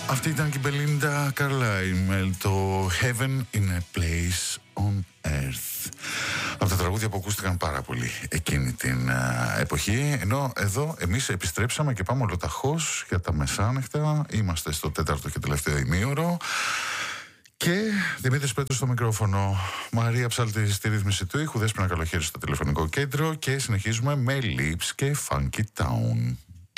Αυτή ήταν και η Belinda Carlisle, το Heaven in a Place on Earth. Από τα τραγούδια που ακούστηκαν πάρα πολύ εκείνη την εποχή. Ενώ εδώ εμείς επιστρέψαμε και πάμε ολοταχώς για τα μεσάνυχτα. Είμαστε στο τέταρτο και τελευταίο ημίωρο. Και Δημήτρης Πέτρος στο μικρόφωνο, Μαρία Ψάλτη στη ρύθμιση του ήχου, Δέσποινα Καλοχέρη στο τηλεφωνικό κέντρο. Και συνεχίζουμε με Lips και Funky Town.